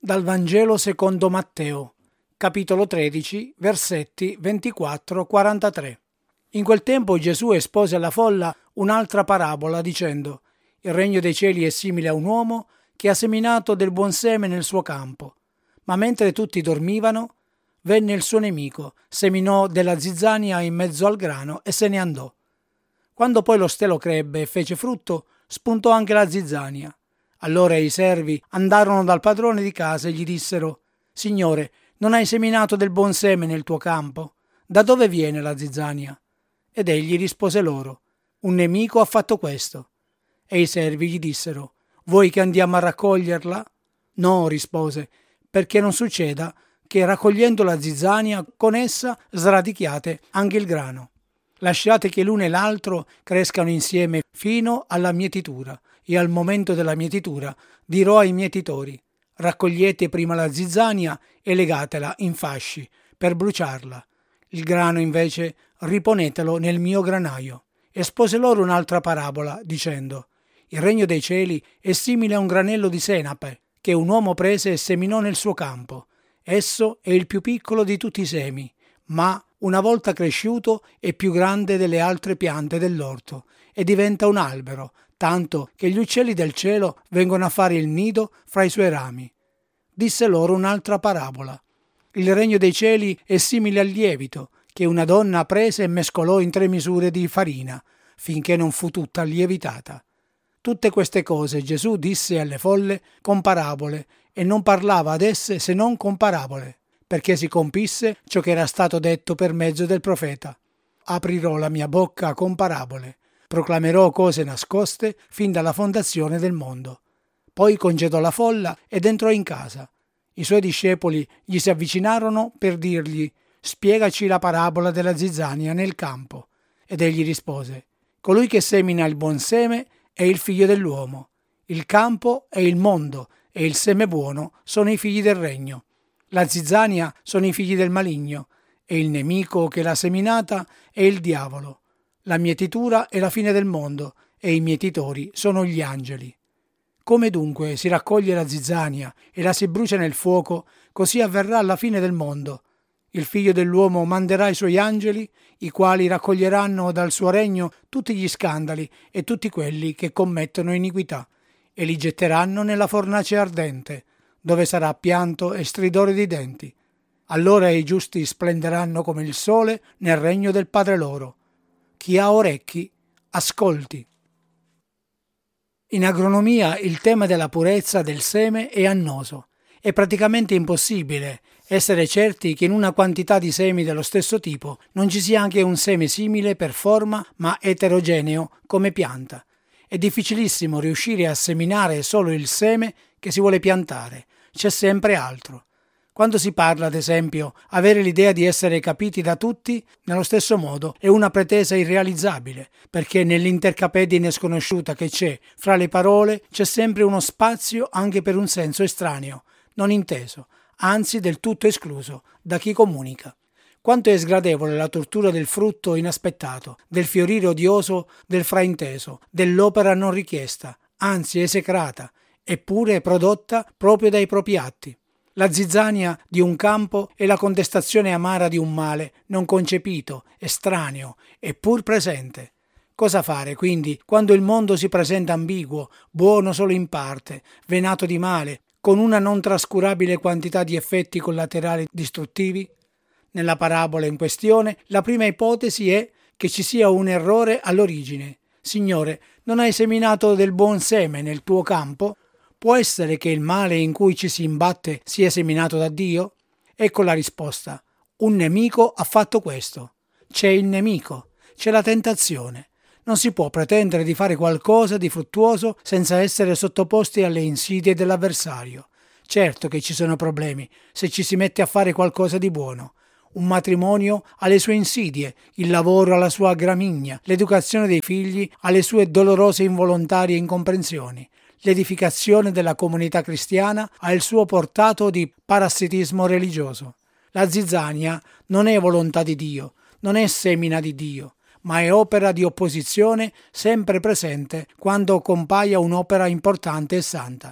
Dal Vangelo secondo Matteo, capitolo 13, versetti 24-43. In quel tempo Gesù espose alla folla un'altra parabola dicendo: il regno dei cieli è simile a un uomo che ha seminato del buon seme nel suo campo. Ma mentre tutti dormivano, venne il suo nemico, seminò della zizzania in mezzo al grano e se ne andò. Quando poi lo stelo crebbe e fece frutto, spuntò anche la zizzania. Allora i servi andarono dal padrone di casa e gli dissero: Signore, non hai seminato del buon seme nel tuo campo? Da dove viene la zizzania? Ed egli rispose loro: un nemico ha fatto questo. E i servi gli dissero: vuoi che andiamo a raccoglierla? No, rispose, perché non succeda che raccogliendo la zizzania con essa sradichiate anche il grano. Lasciate che l'uno e l'altro crescano insieme fino alla mietitura, e al momento della mietitura dirò ai mietitori: raccogliete prima la zizzania e legatela in fasci per bruciarla. Il grano invece riponetelo nel mio granaio. Espose loro un'altra parabola, dicendo: il regno dei cieli è simile a un granello di senape che un uomo prese e seminò nel suo campo. Esso è il più piccolo di tutti i semi, ma una volta cresciuto è più grande delle altre piante dell'orto e diventa un albero, tanto che gli uccelli del cielo vengono a fare il nido fra i suoi rami. Disse loro un'altra parabola: il regno dei cieli è simile al lievito che una donna prese e mescolò in 3 misure di farina, finché non fu tutta lievitata. Tutte queste cose Gesù disse alle folle con parabole, e non parlava ad esse se non con parabole, perché si compisse ciò che era stato detto per mezzo del profeta: aprirò la mia bocca con parabole, proclamerò cose nascoste fin dalla fondazione del mondo. Poi congedò la folla ed entrò in casa. I suoi discepoli gli si avvicinarono per dirgli: spiegaci la parabola della zizzania nel campo. Ed egli rispose: colui che semina il buon seme è il figlio dell'uomo. Il campo è il mondo e il seme buono sono i figli del regno. La zizzania sono i figli del maligno e il nemico che l'ha seminata è il diavolo. La mietitura è la fine del mondo e i mietitori sono gli angeli. Come dunque si raccoglie la zizzania e la si brucia nel fuoco, così avverrà alla fine del mondo. Il figlio dell'uomo manderà i suoi angeli, i quali raccoglieranno dal suo regno tutti gli scandali e tutti quelli che commettono iniquità, e li getteranno nella fornace ardente, dove sarà pianto e stridore di denti. Allora i giusti splenderanno come il sole nel regno del Padre loro. Chi ha orecchi, ascolti. In agronomia il tema della purezza del seme è annoso. È praticamente impossibile essere certi che in una quantità di semi dello stesso tipo non ci sia anche un seme simile per forma ma eterogeneo come pianta. È difficilissimo riuscire a seminare solo il seme che si vuole piantare. C'è sempre altro. Quando si parla, ad esempio, avere l'idea di essere capiti da tutti, nello stesso modo, è una pretesa irrealizzabile, perché nell'intercapedine sconosciuta che c'è fra le parole c'è sempre uno spazio anche per un senso estraneo, non inteso, anzi del tutto escluso da chi comunica. Quanto è sgradevole la tortura del frutto inaspettato, del fiorire odioso del frainteso, dell'opera non richiesta, anzi esecrata, eppure prodotta proprio dai propri atti. La zizzania di un campo è la contestazione amara di un male non concepito, estraneo, eppur presente. Cosa fare, quindi, quando il mondo si presenta ambiguo, buono solo in parte, venato di male, con una non trascurabile quantità di effetti collaterali distruttivi? Nella parabola in questione, la prima ipotesi è che ci sia un errore all'origine. Signore, non hai seminato del buon seme nel tuo campo? Può essere che il male in cui ci si imbatte sia seminato da Dio? Ecco la risposta. Un nemico ha fatto questo. C'è il nemico, c'è la tentazione. Non si può pretendere di fare qualcosa di fruttuoso senza essere sottoposti alle insidie dell'avversario. Certo che ci sono problemi se ci si mette a fare qualcosa di buono. Un matrimonio ha le sue insidie, il lavoro ha la sua gramigna, l'educazione dei figli ha le sue dolorose involontarie incomprensioni. L'edificazione della comunità cristiana ha il suo portato di parassitismo religioso. La zizzania non è volontà di Dio, non è semina di Dio, ma è opera di opposizione sempre presente quando compaia un'opera importante e santa.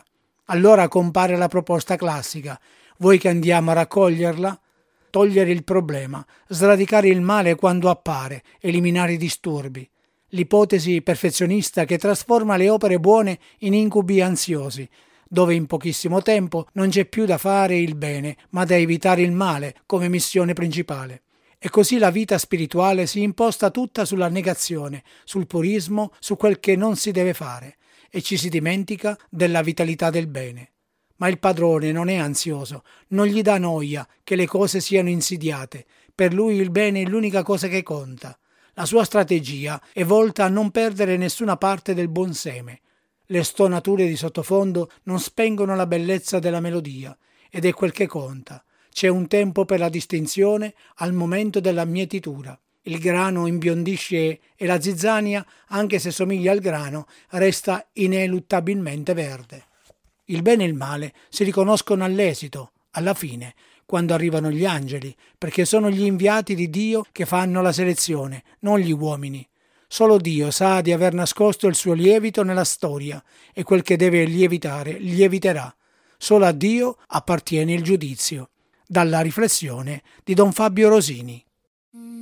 Allora compare la proposta classica: vuoi che andiamo a raccoglierla? Togliere il problema, sradicare il male quando appare, eliminare i disturbi. L'ipotesi perfezionista che trasforma le opere buone in incubi ansiosi, dove in pochissimo tempo non c'è più da fare il bene, ma da evitare il male come missione principale. E così la vita spirituale si imposta tutta sulla negazione, sul purismo, su quel che non si deve fare, e ci si dimentica della vitalità del bene. Ma il padrone non è ansioso, non gli dà noia che le cose siano insidiate. Per lui il bene è l'unica cosa che conta. La sua strategia è volta a non perdere nessuna parte del buon seme. Le stonature di sottofondo non spengono la bellezza della melodia, ed è quel che conta. C'è un tempo per la distinzione al momento della mietitura. Il grano imbiondisce e la zizzania, anche se somiglia al grano, resta ineluttabilmente verde. Il bene e il male si riconoscono all'esito, alla fine, quando arrivano gli angeli, perché sono gli inviati di Dio che fanno la selezione, non gli uomini. Solo Dio sa di aver nascosto il suo lievito nella storia e quel che deve lievitare lieviterà. Solo a Dio appartiene il giudizio. Dalla riflessione di Don Fabio Rosini.